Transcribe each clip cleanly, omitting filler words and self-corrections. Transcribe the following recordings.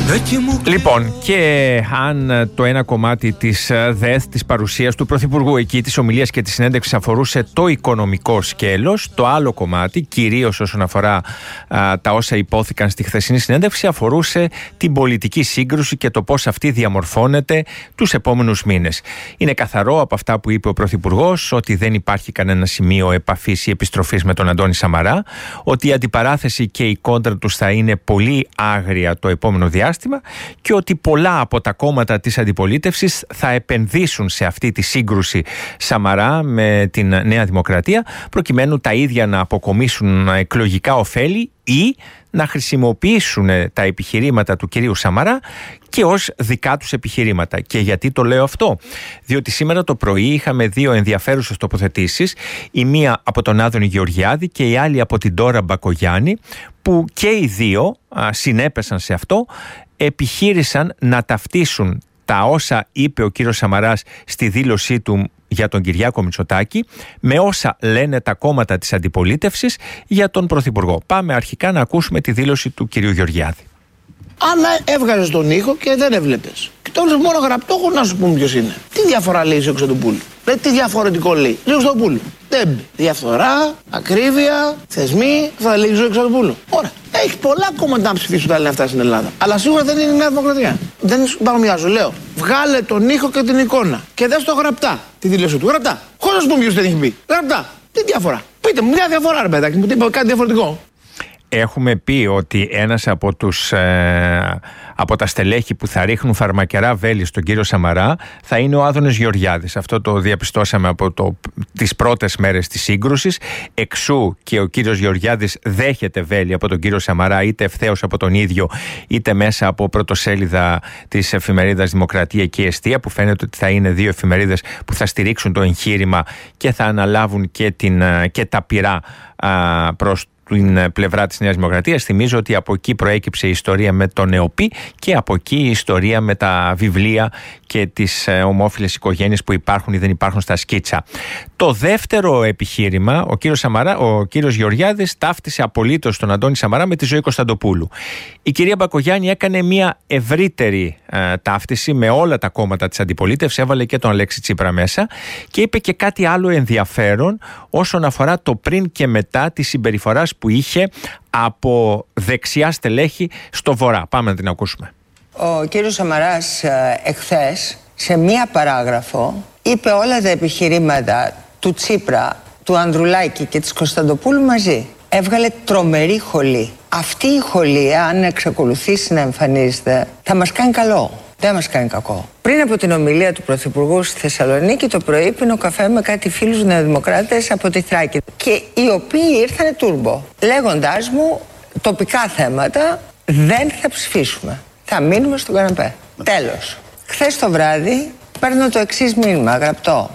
Λοιπόν, και αν το ένα κομμάτι της ΔΕΘ, της παρουσίας του Πρωθυπουργού εκεί, της ομιλίας και της συνέντευξης αφορούσε το οικονομικό σκέλος, το άλλο κομμάτι, κυρίως όσον αφορά τα όσα υπόθηκαν στη χθεσινή συνέντευξη, αφορούσε την πολιτική σύγκρουση και το πώς αυτή διαμορφώνεται τους επόμενους μήνες. Είναι καθαρό από αυτά που είπε ο Πρωθυπουργός ότι δεν υπάρχει κανένα σημείο επαφής ή επιστροφής με τον Αντώνη Σαμαρά, ότι η αντιπαράθεση και η κόντρα τους θα είναι πολύ άγρια το επόμενο διάστημα και ότι πολλά από τα κόμματα της αντιπολίτευσης θα επενδύσουν σε αυτή τη σύγκρουση Σαμαρά με την Νέα Δημοκρατία προκειμένου τα ίδια να αποκομίσουν εκλογικά ωφέλη ή να χρησιμοποιήσουν τα επιχειρήματα του κυρίου Σαμαρά και ως δικά τους επιχειρήματα. Και γιατί το λέω αυτό? Διότι σήμερα το πρωί είχαμε δύο ενδιαφέρουσες τοποθετήσεις, η μία από τον Άδωνη Γεωργιάδη και η άλλη από την Ντόρα Μπακογιάννη, που και οι δύο συνέπεσαν σε αυτό, επιχείρησαν να ταυτίσουν τα όσα είπε ο κύριος Σαμαράς στη δήλωσή του για τον Κυριάκο Μητσοτάκη με όσα λένε τα κόμματα της αντιπολίτευσης για τον Πρωθυπουργό. Πάμε αρχικά να ακούσουμε τη δήλωση του κυρίου Γεωργιάδη. Αν έβγαζες τον ήχο και δεν έβλεπες και το έβλεπες μόνο γραπτό, να σου πούμε ποιος είναι. Τι διαφορά λέει ο Κωνσταντοπούλου? Τι διαφορετικό λέει ο Κωνσταντοπούλου? Διαφθορά, ακρίβεια, θεσμοί, θα λέει ο Κωνσταντοπούλου. Ωραία. Έχει πολλά κόμματα να ψηφίσουν τα λένε αυτά στην Ελλάδα. Αλλά σίγουρα δεν είναι η Νέα Δημοκρατία. Δεν παρομοιάζω, λέω. Βγάλε τον ήχο και την εικόνα και δες το γραπτά. Τη δήλωση του γραπτά. Χωρίς να σου πούμε ποιος δεν έχει μπει. Γραπτά. Τι διαφορά? Πείτε μου μια διαφορά, ρε παιδάκι μου, κάτι διαφορετικό. Έχουμε πει ότι ένας από τα στελέχη που θα ρίχνουν φαρμακερά βέλη στον κύριο Σαμαρά θα είναι ο Άδωνης Γεωργιάδης. Αυτό το διαπιστώσαμε από τις πρώτες μέρες της σύγκρουσης. Εξού και ο κύριος Γεωργιάδης δέχεται βέλη από τον κύριο Σαμαρά, είτε ευθέως από τον ίδιο, είτε μέσα από πρωτοσέλιδα της εφημερίδας Δημοκρατία και Εστία, που φαίνεται ότι θα είναι δύο εφημερίδες που θα στηρίξουν το εγχείρημα και θα αναλάβουν και τα πυρά προς την πλευρά της Νέας Δημοκρατίας. Θυμίζω ότι από εκεί προέκυψε η ιστορία με τον ΕΟΠΗ και από εκεί η ιστορία με τα βιβλία και τις ομόφυλες οικογένειες που υπάρχουν ή δεν υπάρχουν στα σκίτσα. Το δεύτερο επιχείρημα, ο κύριος Γεωργιάδης ταύτισε απολύτως τον Αντώνη Σαμαρά με τη Ζωή Κωνσταντοπούλου. Η κυρία Μπακογιάννη έκανε μια ευρύτερη ταύτιση με όλα τα κόμματα της αντιπολίτευσης, έβαλε και τον Αλέξη Τσίπρα μέσα και είπε και κάτι άλλο ενδιαφέρον όσον αφορά το πριν και μετά τη συμπεριφορά που είχε από δεξιά στελέχη στο Βορρά. Πάμε να την ακούσουμε. Ο κύριος Σαμαράς εχθές σε μία παράγραφο είπε όλα τα επιχειρήματα του Τσίπρα, του Ανδρουλάκη και της Κωνσταντοπούλου μαζί. Έβγαλε τρομερή χολή. Αυτή η χολή, αν εξακολουθήσει να εμφανίζεται, θα μας κάνει καλό. Δεν μας κάνει κακό. Πριν από την ομιλία του Πρωθυπουργού στη Θεσσαλονίκη, το πρωί πίνω καφέ με κάτι φίλους νεοδημοκράτες από τη Θράκη. Και οι οποίοι ήρθανε τούρμπο, λέγοντάς μου τοπικά θέματα δεν θα ψηφίσουμε. Θα μείνουμε στον καναπέ. Τέλος. Χθες το βράδυ παίρνω το εξής μήνυμα γραπτό.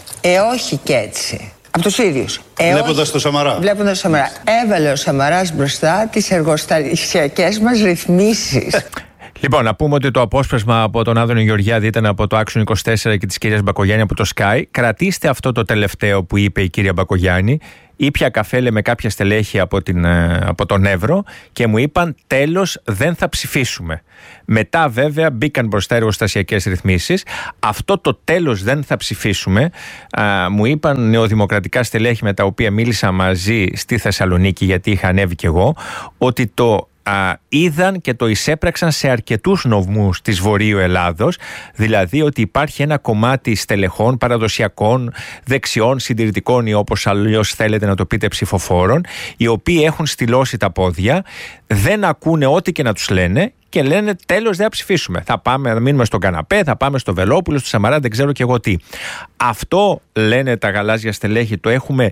Όχι και έτσι. Από τους ίδιους. Βλέποντας το Σαμαρά. Βλέποντας το Σαμαρά. Έβαλε ο Σαμαράς μπροστά τις εργοστασιακές μας ρυθμίσεις. Λοιπόν, να πούμε ότι το απόσπασμα από τον Άδωνη Γεωργιάδη ήταν από το Action 24 και της κυρίας Μπακογιάννη από το Sky. Κρατήστε αυτό το τελευταίο που είπε η κυρία Μπακογιάννη. Ήπια καφέ με κάποια στελέχη από τον Εύρο και μου είπαν τέλος δεν θα ψηφίσουμε. Μετά βέβαια μπήκαν μπροστά εργοστασιακές ρυθμίσεις. Αυτό το τέλος δεν θα ψηφίσουμε μου είπαν νεοδημοκρατικά στελέχη με τα οποία μίλησα μαζί στη Θεσσαλονίκη, γιατί είχα ανέβει κι εγώ, ότι το είδαν και το εισέπραξαν σε αρκετούς νομούς της Βορείου Ελλάδος, δηλαδή ότι υπάρχει ένα κομμάτι στελεχών, παραδοσιακών, δεξιών, συντηρητικών ή όπως αλλιώς θέλετε να το πείτε ψηφοφόρων, οι οποίοι έχουν στυλώσει τα πόδια, δεν ακούνε ό,τι και να τους λένε και λένε τέλος δεν θα ψηφίσουμε. Θα πάμε να μείνουμε στον καναπέ, θα πάμε στο Βελόπουλο, στο Σαμαρά, δεν ξέρω κι εγώ τι. Αυτό λένε τα γαλάζια στελέχη, το έχουμε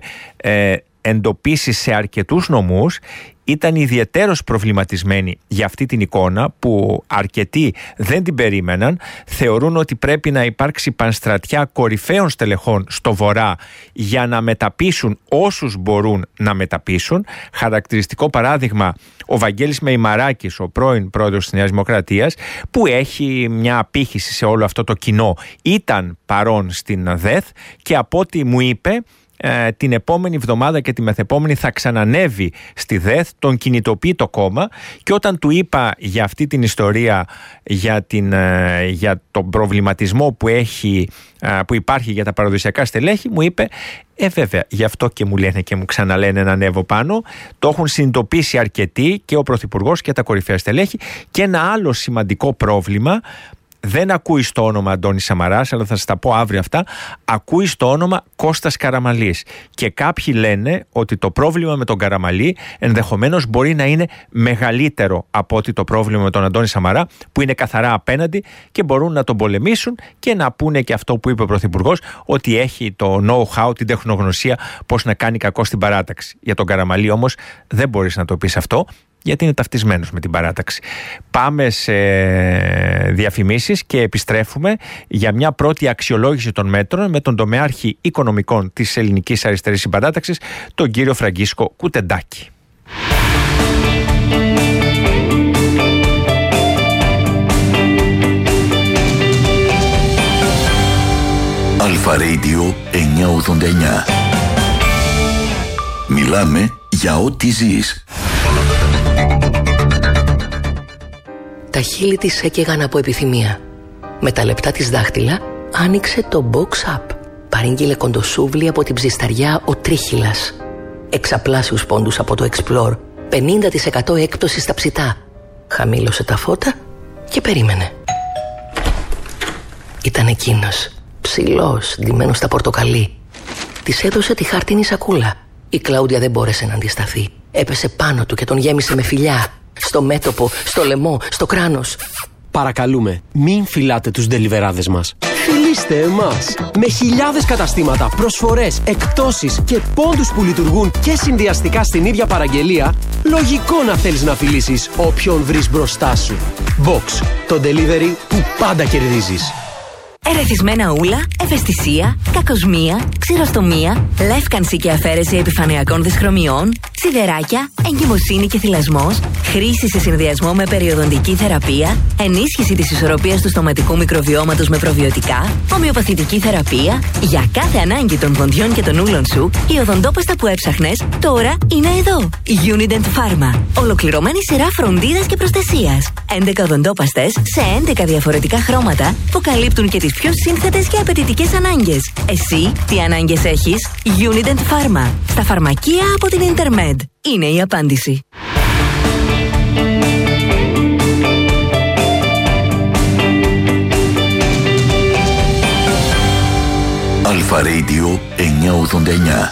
εντοπίσει σε αρκετούς νομούς. Ήταν ιδιαιτέρως προβληματισμένοι για αυτή την εικόνα που αρκετοί δεν την περίμεναν. Θεωρούν ότι πρέπει να υπάρξει πανστρατιά κορυφαίων στελεχών στο Βορρά για να μεταπίσουν όσους μπορούν να μεταπίσουν. Χαρακτηριστικό παράδειγμα ο Βαγγέλης Μεϊμαράκης, ο πρώην πρόεδρος της Νέας Δημοκρατίας, που έχει μια απήχηση σε όλο αυτό το κοινό. Ήταν παρόν στην ΔΕΘ και από ό,τι μου είπε την επόμενη εβδομάδα και τη μεθεπόμενη θα ξανανεύει στη ΔΕΘ, τον κινητοποιεί το κόμμα, και όταν του είπα για αυτή την ιστορία, για τον προβληματισμό που υπάρχει για τα παραδοσιακά στελέχη, μου είπε βέβαια, γι' αυτό και μου λένε και μου ξαναλένε να ανέβω πάνω. Το έχουν συνειδητοποιήσει αρκετοί, και ο Πρωθυπουργός και τα κορυφαία στελέχη. Και ένα άλλο σημαντικό πρόβλημα, δεν ακούει στο όνομα Αντώνης Σαμαράς, αλλά θα σας τα πω αύριο αυτά, ακούει στο όνομα Κώστας Καραμανλής. Και κάποιοι λένε ότι το πρόβλημα με τον Καραμανλή ενδεχομένως μπορεί να είναι μεγαλύτερο από ότι το πρόβλημα με τον Αντώνη Σαμαρά, που είναι καθαρά απέναντι και μπορούν να τον πολεμήσουν και να πούνε και αυτό που είπε ο Πρωθυπουργός, ότι έχει το know-how, την τεχνογνωσία πώς να κάνει κακό στην παράταξη. Για τον Καραμανλή όμως δεν μπορείς να το πεις αυτό, γιατί είναι ταυτισμένος με την παράταξη. Πάμε σε διαφημίσεις και επιστρέφουμε για μια πρώτη αξιολόγηση των μέτρων με τον τομεάρχη οικονομικών της Ελληνικής Αριστερής Συμπαράταξης, τον κύριο Φραγκίσκο Κουτεντάκη. Αλφα Radio 989. Μιλάμε για ό,τι ζεις. Τα χείλη της έκαιγαν από επιθυμία. Με τα λεπτά της δάχτυλα άνοιξε το Box Up. Παρήγγειλε κοντοσούβλι από την ψισταριά ο Τρίχυλας. Εξαπλάσιους πόντους από το Explore. 50% έκπτωση στα ψητά. Χαμήλωσε τα φώτα και περίμενε. Ήταν εκείνος, ψηλός, ντυμένος στα πορτοκαλί. Της έδωσε τη χάρτινη σακούλα. Η Κλάουντια δεν μπόρεσε να αντισταθεί. Έπεσε πάνω του και τον γέμισε με φιλιά. Στο μέτωπο, στο λαιμό, στο κράνος. Παρακαλούμε, μην φυλάτε τους ντελιβεράδες μας. Φιλήστε εμάς! Με χιλιάδες καταστήματα, προσφορές, εκπτώσεις και πόντους που λειτουργούν και συνδυαστικά στην ίδια παραγγελία, λογικό να θέλεις να φιλήσεις όποιον βρεις μπροστά σου. Box, το delivery που πάντα κερδίζεις. Ερεθισμένα ούλα, ευαισθησία, κακοσμία, ξηροστομία, λεύκανση και αφαίρεση επιφανειακών δυσχρωμιών, σιδεράκια, εγκυμοσύνη και θυλασμός, χρήση σε συνδυασμό με περιοδοντική θεραπεία, ενίσχυση της ισορροπίας του στοματικού μικροβιώματος με προβιωτικά, ομοιοπαθητική θεραπεία. Για κάθε ανάγκη των δοντιών και των ούλων σου, η οδοντόπαστα που έψαχνες τώρα είναι εδώ. Unident Pharma. Ολοκληρωμένη σειρά φροντίδας και προστασίας. 11 οδοντόπαστες σε 11 διαφορετικά χρώματα που καλύπτουν και τις πιο σύνθετες και απαιτητικές ανάγκες. Εσύ τι ανάγκες έχεις? Unident Pharma. Στα φαρμακεία από την Intermed. Είναι η απάντηση. Αλφα Radio 989.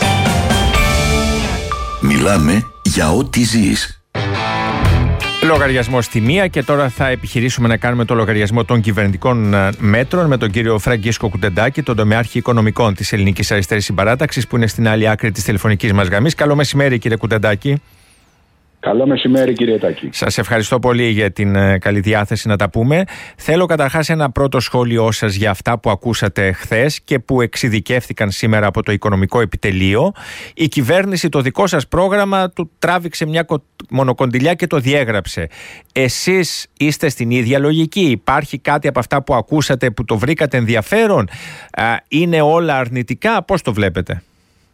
Μιλάμε για ό,τι ζεις. Λογαριασμό στη μία, και τώρα θα επιχειρήσουμε να κάνουμε το λογαριασμό των κυβερνητικών μέτρων με τον κύριο Φραγκίσκο Κουτεντάκη, τον τομεάρχη οικονομικών της Ελληνικής Αριστερής Συμπαράταξης, που είναι στην άλλη άκρη της τηλεφωνικής μας γραμμής. Καλό μεσημέρι, κύριε Κουτεντάκη. Καλό μεσημέρι, κύριε Τάκη. Σας ευχαριστώ πολύ για την καλή διάθεση να τα πούμε. Θέλω καταρχάς ένα πρώτο σχόλιο σας για αυτά που ακούσατε χθες και που εξειδικεύθηκαν σήμερα από το Οικονομικό Επιτελείο. Η κυβέρνηση το δικό σας πρόγραμμα του τράβηξε μια μονοκοντιλιά και το διέγραψε. Εσείς είστε στην ίδια λογική? Υπάρχει κάτι από αυτά που ακούσατε που το βρήκατε ενδιαφέρον? Είναι όλα αρνητικά? Πώς το βλέπετε?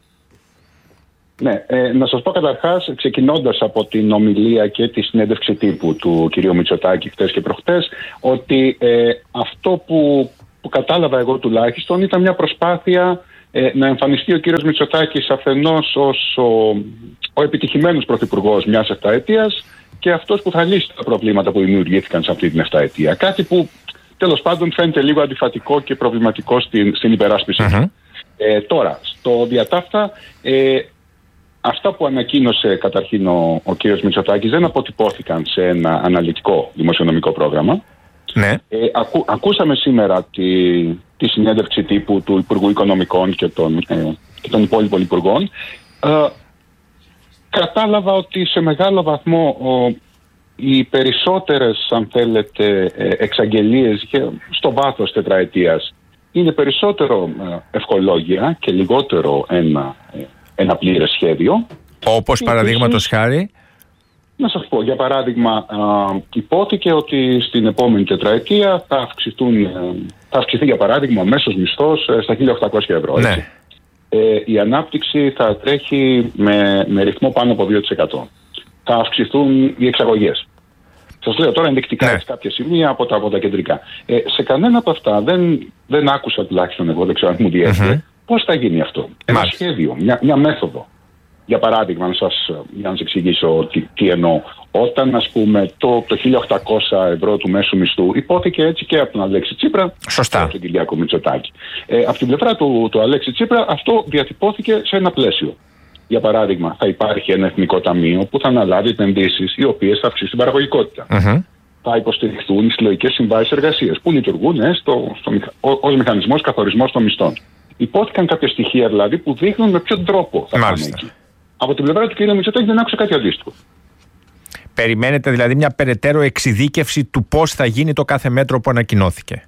Ναι, να σας πω καταρχάς, ξεκινώντας από την ομιλία και τη συνέντευξη τύπου του κυρίου Μητσοτάκη χτες και προχτές, ότι αυτό που κατάλαβα εγώ τουλάχιστον ήταν μια προσπάθεια να εμφανιστεί ο κύριος Μητσοτάκης αφενός ως ο επιτυχημένος πρωθυπουργός μιας εφταετίας και αυτός που θα λύσει τα προβλήματα που δημιουργήθηκαν σε αυτή την εφταετία. Κάτι που τέλος πάντων φαίνεται λίγο αντιφατικό και προβληματικό στην υπεράσπιση. Τώρα, στο διατάφτα, αυτά που ανακοίνωσε καταρχήν ο κύριος Μητσοτάκης δεν αποτυπώθηκαν σε ένα αναλυτικό δημοσιονομικό πρόγραμμα. Ναι. Ακούσαμε σήμερα τη συνέντευξη τύπου του Υπουργού Οικονομικών και των υπόλοιπων υπουργών. Κατάλαβα ότι σε μεγάλο βαθμό οι περισσότερες, αν θέλετε, εξαγγελίες στο βάθος τετραετίας είναι περισσότερο ευχολόγια και λιγότερο ένα πλήρες σχέδιο. Όπως παραδείγματος χάρη? Να σας πω, για παράδειγμα, υπόθηκε ότι στην επόμενη τετραετία θα αυξηθεί για παράδειγμα ο μέσος μισθός στα 1.800 ευρώ. Ναι. η ανάπτυξη θα τρέχει με ρυθμό πάνω από 2%. Θα αυξηθούν οι εξαγωγές. Σας λέω τώρα ενδεικτικά σε κάποια σημεία από τα κεντρικά. Σε κανένα από αυτά δεν άκουσα, τουλάχιστον εγώ, δεν ξέρω αν μου διέφυγε, πώς θα γίνει αυτό. Ένα σχέδιο, μια μέθοδο. Για παράδειγμα, για να σας εξηγήσω τι εννοώ. Όταν, ας πούμε, το 1.800 ευρώ του μέσου μισθού υπόθηκε έτσι και από τον Αλέξη Τσίπρα και από τον Κυριάκο Μητσοτάκη. Από την πλευρά του Αλέξη Τσίπρα αυτό διατυπώθηκε σε ένα πλαίσιο. Για παράδειγμα, θα υπάρχει ένα εθνικό ταμείο που θα αναλάβει επενδύσεις οι οποίες θα αυξήσουν την παραγωγικότητα. Θα υποστηριχθούν οι συλλογικές συμβάσεις εργασίας που λειτουργούν ως μηχανισμός καθορισμός των μισθών. Υπόθηκαν κάποια στοιχεία δηλαδή που δείχνουν με ποιον τρόπο θα πάνε εκεί. Από την πλευρά του κ. Μητσοτάκη δεν άκουσα κάτι αντίστοιχο. Περιμένετε δηλαδή μια περαιτέρω εξειδίκευση του πώς θα γίνει το κάθε μέτρο που ανακοινώθηκε.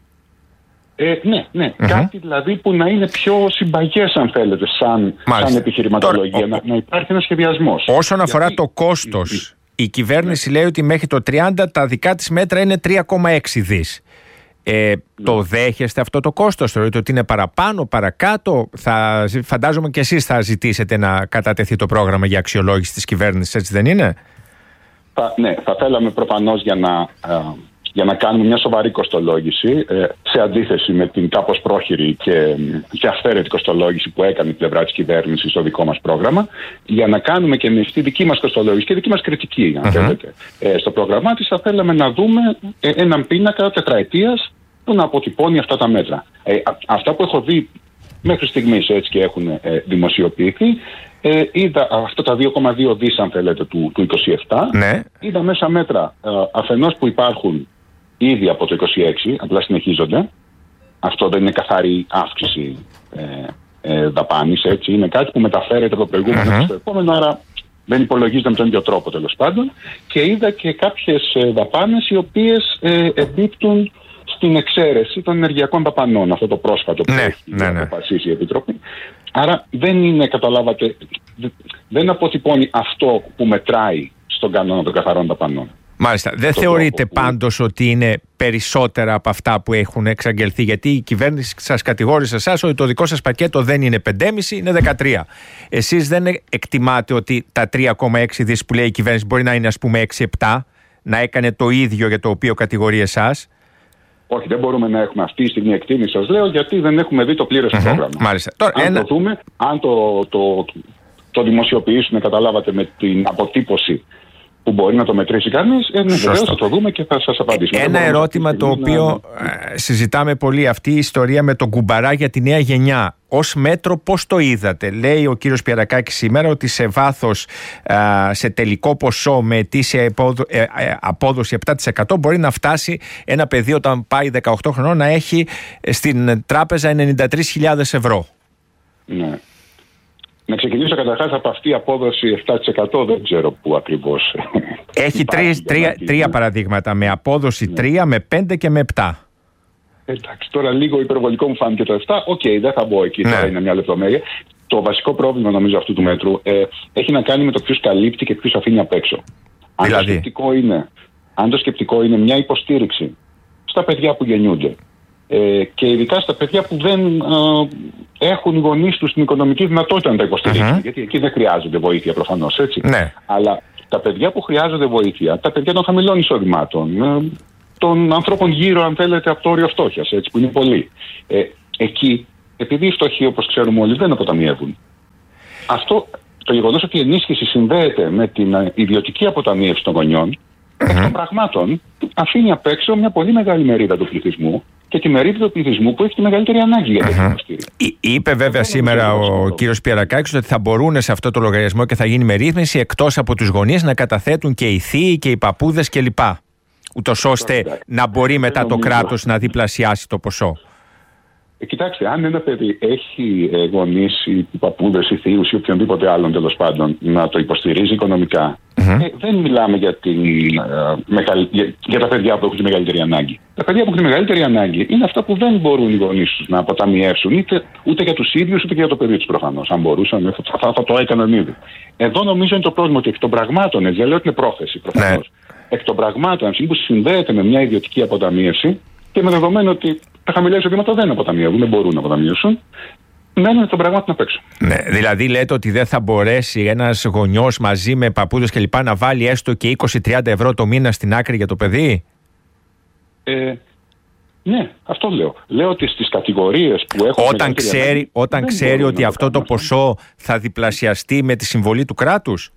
Ναι. Κάτι δηλαδή που να είναι πιο συμπαγές, αν θέλετε, σαν επιχειρηματολογία. Να υπάρχει ένας σχεδιασμός. Όσον αφορά το κόστος, η κυβέρνηση λέει ότι μέχρι το 30 τα δικά της μέτρα είναι 3,6 δις. Το δέχεστε αυτό το κόστος? Θεωρείτε ότι είναι παραπάνω, παρακάτω? Φαντάζομαι και εσείς θα ζητήσετε να κατατεθεί το πρόγραμμα για αξιολόγηση της κυβέρνησης, έτσι δεν είναι? Ναι, θα θέλαμε προφανώς για να κάνουμε μια σοβαρή κοστολόγηση, σε αντίθεση με την κάπως πρόχειρη και αυθαίρετη κοστολόγηση που έκανε η πλευρά της κυβέρνησης στο δικό μας πρόγραμμα, για να κάνουμε και εμείς τη δική μας κοστολόγηση και δική μας κριτική, αν θέλετε, στο πρόγραμμά της, θα θέλαμε να δούμε έναν πίνακα τετραετίας που να αποτυπώνει αυτά τα μέτρα. Αυτά που έχω δει μέχρι στιγμής, έτσι και έχουν δημοσιοποιηθεί, είδα αυτά τα 2,2 δις, αν θέλετε, του 27. Ναι. Είδα μέσα μέτρα αφενός που υπάρχουν ήδη από το 26, απλά συνεχίζονται. Αυτό δεν είναι καθαρή αύξηση δαπάνης, έτσι. Είναι κάτι που μεταφέρεται από το προηγούμενο στο επόμενο, άρα δεν υπολογίζεται με τον ίδιο τρόπο, τέλος πάντων. Και είδα και κάποιες δαπάνες οι οποίες εμπίπτουν στην εξαίρεση των ενεργειακών δαπανών, αυτό το πρόσφατο που έχει αποφασίσει η Επιτροπή. Άρα δεν είναι, καταλάβατε, δεν αποτυπώνει αυτό που μετράει στον κανόνα των καθαρών δαπανών. Μάλιστα. Δεν θεωρείτε πάντως ότι είναι περισσότερα από αυτά που έχουν εξαγγελθεί? Γιατί η κυβέρνηση σας κατηγόρησε εσάς ότι το δικό σας πακέτο δεν είναι 5,5, είναι 13. Εσείς δεν εκτιμάτε ότι τα 3,6 δις που λέει η κυβέρνηση μπορεί να είναι, ας πούμε, 6-7, να έκανε το ίδιο για το οποίο κατηγορεί εσάς? Όχι, δεν μπορούμε να έχουμε αυτή τη στιγμή εκτίμηση, σας λέω, γιατί δεν έχουμε δει το πλήρες πρόγραμμα. Μάλιστα. Τώρα, το δούμε, αν το δημοσιοποιήσουμε, καταλάβατε, με την αποτύπωση που μπορεί να το μετρήσει κανείς, βεβαίως θα το δούμε και θα σας απαντήσουμε. Ένα ερώτημα το οποίο συζητάμε πολύ, αυτή η ιστορία με τον Κουμπαρά για τη νέα γενιά. Ως μέτρο πώς το είδατε? Λέει ο κύριος Πιερακάκης σήμερα ότι σε βάθος, σε τελικό ποσό με ετήσια απόδοση 7% μπορεί να φτάσει ένα παιδί όταν πάει 18 χρονών να έχει στην τράπεζα 93.000 ευρώ. Ναι. Να ξεκινήσω καταρχάς από αυτή η απόδοση 7%, δεν ξέρω πού ακριβώς. Έχει τρία παραδείγματα, με απόδοση 3, με 5 και με 7. Εντάξει, τώρα λίγο υπερβολικό μου φάνηκε το 7. Οκ, δεν θα μπω εκεί, τώρα είναι μια λεπτομέρεια. Το βασικό πρόβλημα, νομίζω, αυτού του μέτρου έχει να κάνει με το ποιος καλύπτει και ποιος αφήνει απ' έξω. Αν το σκεπτικό είναι μια υποστήριξη στα παιδιά που γεννιούνται, και ειδικά στα παιδιά που δεν έχουν οι γονείς τους την οικονομική δυνατότητα να τα υποστηρίξουν. Γιατί εκεί δεν χρειάζονται βοήθεια προφανώς, έτσι. Ναι. Αλλά τα παιδιά που χρειάζονται βοήθεια, τα παιδιά των χαμηλών εισοδημάτων, των ανθρώπων γύρω, αν θέλετε, από το όριο φτώχειας, έτσι, που είναι πολλοί. Εκεί, επειδή οι φτωχοί, όπως ξέρουμε όλοι, δεν αποταμιεύουν. Αυτό, το γεγονός ότι η ενίσχυση συνδέεται με την ιδιωτική αποταμίευση των γονιών, εκ των πραγμάτων αφήνει απ' έξω μια πολύ μεγάλη μερίδα του πληθυσμού και τη μερίδα του πληθυσμού που έχει τη μεγαλύτερη ανάγκη για τέτοια υποστήριξη. Είπε βέβαια σήμερα ο κύριος Πιερακάκης ότι θα μπορούν σε αυτό το λογαριασμό και θα γίνει με ρύθμιση, εκτός από τους γονείς, να καταθέτουν και οι θείοι και οι παππούδες κλπ. Ούτως ώστε να μπορεί μετά το κράτος να διπλασιάσει το ποσό. Κοιτάξτε, αν ένα παιδί έχει γονείς ή παππούδες ή θείους ή οποιονδήποτε άλλον, τέλος πάντων, να το υποστηρίζει οικονομικά, δεν μιλάμε για τα παιδιά που έχουν τη μεγαλύτερη ανάγκη. Τα παιδιά που έχουν τη μεγαλύτερη ανάγκη είναι αυτά που δεν μπορούν οι γονείς τους να αποταμιεύσουν, ούτε για τους ίδιους ούτε για το παιδί τους προφανώς. Αν μπορούσαν, θα το έκαναν ήδη. Εδώ νομίζω είναι το πρόβλημα ότι εκ των πραγμάτων, δεν λέω ότι είναι πρόθεση προφανώς. Εκ των πραγμάτων, που συνδέεται με μια ιδιωτική αποταμίευση και με δεδομένο ότι τα χαμηλά εισοδήματα δεν αποταμιεύουν, δεν μπορούν να αποταμιεύσουν, μένουν των πραγμάτων απ' έξω. Ναι, δηλαδή λέτε ότι δεν θα μπορέσει ένας γονιός μαζί με παππούδες και λοιπά να βάλει έστω και 20-30 ευρώ το μήνα στην άκρη για το παιδί? Ναι, αυτό λέω. Λέω ότι στις κατηγορίες που έχουν... Όταν ξέρει ότι αυτό το ποσό θα διπλασιαστεί με τη συμβολή του κράτους.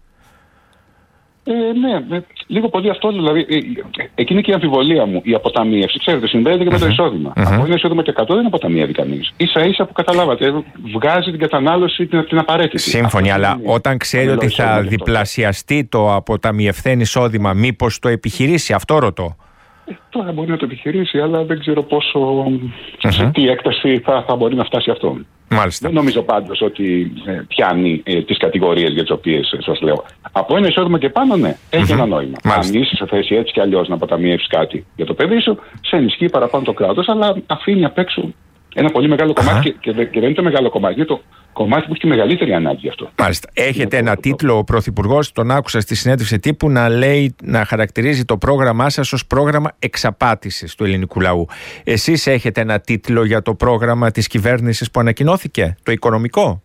Ναι, λίγο πολύ αυτό, δηλαδή. Εκείνη και η αμφιβολία μου. Η αποταμίευση, ξέρετε, συνδέεται και με το εισόδημα. Από ένα εισόδημα και 100 δεν αποταμιεύει κανείς. Ίσα-ίσα που καταλάβατε, βγάζει την κατανάλωση την απαραίτητη. Σύμφωνοι, αλλά όταν ξέρει ότι θα διπλασιαστεί το αποταμιευθέν εισόδημα, μήπως το επιχειρήσει? Αυτό ρωτώ. Τώρα μπορεί να το επιχειρήσει, αλλά δεν ξέρω πόσο, σε τι έκταση θα μπορεί να φτάσει αυτό. Μάλιστα. Δεν νομίζω πάντως ότι πιάνει τις κατηγορίες για τις οποίες σας λέω. Από ένα εισόδημα και πάνω, ναι, έχει ένα νόημα. Αν είσαι σε θέση έτσι κι αλλιώς να αποταμιεύσεις κάτι για το παιδί σου, σε ενισχύει παραπάνω το κράτος, αλλά αφήνει απ' έξω ένα πολύ μεγάλο κομμάτι και δεν είναι το μεγάλο κομμάτι, είναι το κομμάτι που έχει τη μεγαλύτερη ανάγκη γι' αυτό. Μάλιστα. Έχετε ένα τίτλο, ο Πρωθυπουργός, τον άκουσα στη συνέντευξη τύπου να λέει, να χαρακτηρίζει το πρόγραμμά σας ως πρόγραμμα εξαπάτησης του ελληνικού λαού. Εσείς έχετε ένα τίτλο για το πρόγραμμα της κυβέρνησης που ανακοινώθηκε, το οικονομικό?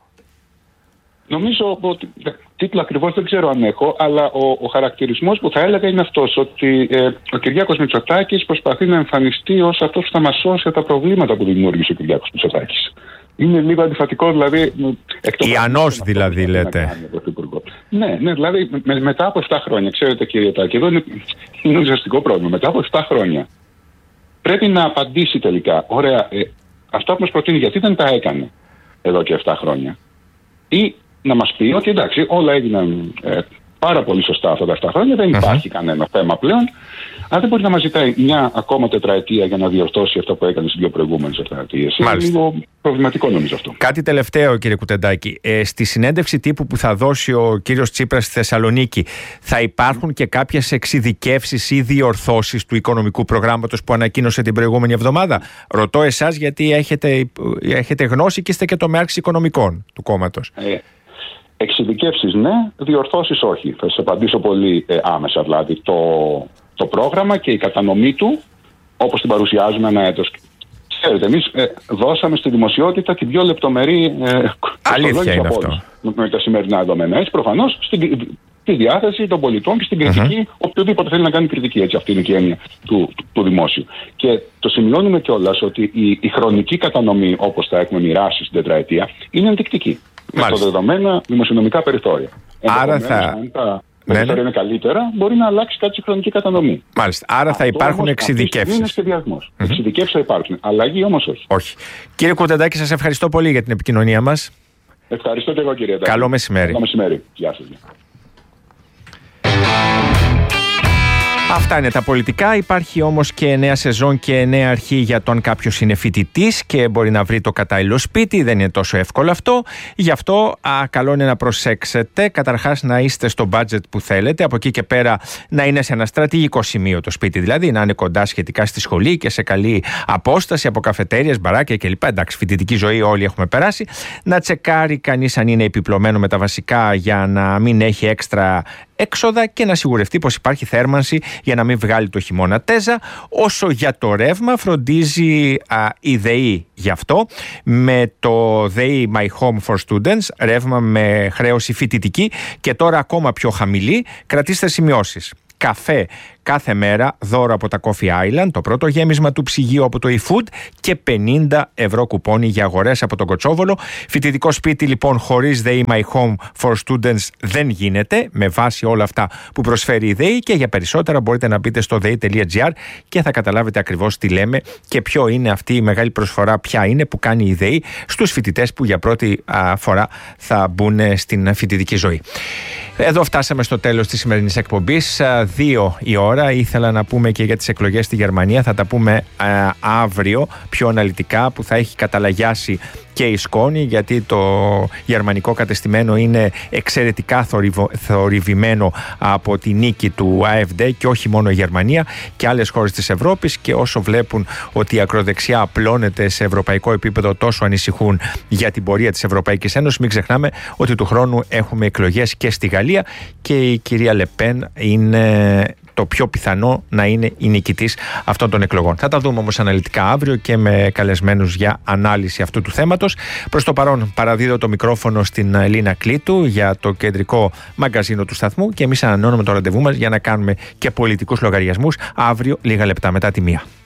Νομίζω ότι τίτλο ακριβώς δεν ξέρω αν έχω, αλλά ο χαρακτηρισμός που θα έλεγα είναι αυτός, ότι ο Κυριάκος Μητσοτάκης προσπαθεί να εμφανιστεί ως αυτός που θα μας σώσει από τα προβλήματα που δημιούργησε ο Κυριάκος Μητσοτάκης. Είναι λίγο αντιφατικό, δηλαδή. Ιαννός δηλαδή, λέτε. Ναι, δηλαδή μετά από 7 χρόνια, ξέρετε κύριε Τάκη, εδώ είναι ουσιαστικό πρόβλημα. Μετά από 7 χρόνια πρέπει να απαντήσει τελικά. Ωραία, αυτά που μας προτείνει, γιατί δεν τα έκανε εδώ και 7 χρόνια. Ή να μας πει ότι εντάξει, όλα έγιναν πάρα πολύ σωστά αυτά τα 7 χρόνια, δεν υπάρχει κανένα θέμα πλέον. Αλλά δεν μπορεί να μας ζητάει μια ακόμα τετραετία για να διορθώσει αυτό που έκανε στις 2 προηγούμενες τετραετίες. Είναι λίγο προβληματικό νομίζω αυτό. Κάτι τελευταίο, κύριε Κουτεντάκη. Στη συνέντευξη τύπου που θα δώσει ο κύριος Τσίπρας στη Θεσσαλονίκη, θα υπάρχουν και κάποιες εξειδικεύσεις ή διορθώσεις του οικονομικού προγράμματος που ανακοίνωσε την προηγούμενη εβδομάδα? Ρωτώ εσάς γιατί έχετε γνώση και είστε και το τομέας οικονομικών του κόμματος. Εξειδικεύσεις ναι, διορθώσεις όχι. Θα σας απαντήσω πολύ άμεσα. Δηλαδή το πρόγραμμα και η κατανομή του, όπως την παρουσιάζουμε ένα έτος. Ξέρετε, εμείς δώσαμε στη δημοσιότητα την πιο λεπτομερή αλήθεια είναι αυτό. Με τα σημερινά δεδομένα. Έτσι, προφανώς, στη διάθεση των πολιτών και στην κριτική, οποιοδήποτε θέλει να κάνει κριτική. Έτσι, αυτή είναι και η έννοια του δημόσιου. Και το σημειώνουμε κιόλας ότι η χρονική κατανομή, όπως θα έχουμε μοιράσει στην τετραετία, είναι ενδεικτική. Με τα δεδομένα δημοσιονομικά περιθώρια. Άρα περιθώρια είναι καλύτερα, μπορεί να αλλάξει κάτι στη χρονική κατανομή. Μάλιστα. Άρα θα υπάρχουν εξειδικεύσεις. Είναι σχεδιασμός. Εξειδικεύσεις θα υπάρχουν. Αλλαγή όμως όχι. Όχι. Κύριε Κουτεντάκη, σας ευχαριστώ πολύ για την επικοινωνία μας. Ευχαριστώ και εγώ, κύριε Τάκη. Καλό μεσημέρι. Καλό μεσημέρι. Γεια σας. Αυτά είναι τα πολιτικά. Υπάρχει όμως και νέα σεζόν και νέα αρχή για το αν κάποιος είναι φοιτητής και μπορεί να βρει το κατάλληλο σπίτι. Δεν είναι τόσο εύκολο αυτό. Γι' αυτό καλό είναι να προσέξετε. Καταρχάς να είστε στο budget που θέλετε. Από εκεί και πέρα να είναι σε ένα στρατηγικό σημείο το σπίτι. Δηλαδή να είναι κοντά σχετικά στη σχολή και σε καλή απόσταση από καφετέριες, μπαράκια κλπ. Εντάξει, φοιτητική ζωή όλοι έχουμε περάσει. Να τσεκάρει κανείς αν είναι επιπλωμένο με τα βασικά για να μην έχει έξτρα έξοδα και να σιγουρευτεί πως υπάρχει θέρμανση για να μην βγάλει το χειμώνα τέζα. Όσο για το ρεύμα, φροντίζει η ΔΕΗ γι' αυτό με το ΔΕΗ My Home for Students, ρεύμα με χρέωση φοιτητική και τώρα ακόμα πιο χαμηλή. Κρατήστε σημειώσεις. Καφέ κάθε μέρα, δώρο από τα Coffee Island, το πρώτο γέμισμα του ψυγείου από το eFood και 50 ευρώ κουπόνι για αγορές από τον Κοτσόβολο. Φοιτητικό σπίτι λοιπόν χωρίς ΔΕΗ My Home for Students δεν γίνεται, με βάση όλα αυτά που προσφέρει η ΔΕΗ, και για περισσότερα μπορείτε να μπείτε στο dei.gr και θα καταλάβετε ακριβώς τι λέμε και ποιο είναι αυτή η μεγάλη προσφορά, ποια είναι που κάνει η ΔΕΗ στους φοιτητές που για πρώτη φορά θα μπουν στην φοιτητική ζωή. Εδώ φτάσαμε στο τέλος της σημερινής εκπομπής. 2 η ώρα. Ήθελα να πούμε και για τις εκλογές στη Γερμανία. Θα τα πούμε αύριο πιο αναλυτικά, που θα έχει καταλαγιάσει και η σκόνη, γιατί το γερμανικό κατεστημένο είναι εξαιρετικά θορυβημένο από τη νίκη του AfD, και όχι μόνο η Γερμανία και άλλες χώρες της Ευρώπης, και όσο βλέπουν ότι η ακροδεξιά απλώνεται σε ευρωπαϊκό επίπεδο, τόσο ανησυχούν για την πορεία της Ευρωπαϊκής Ένωσης. Μην ξεχνάμε ότι του χρόνου έχουμε εκλογές και στη Γαλλία και η κυρία Λεπέν είναι το πιο πιθανό να είναι η νικητής αυτών των εκλογών. Θα τα δούμε όμως αναλυτικά αύριο και με καλεσμένους για ανάλυση αυτού του θέματος. θέματος. Προς το παρόν, παραδίδω το μικρόφωνο στην Ελίνα Κλήτου για το κεντρικό μαγκαζίνο του σταθμού και εμείς ανανεώνουμε το ραντεβού μας για να κάνουμε και πολιτικούς λογαριασμούς αύριο λίγα λεπτά μετά τη 1.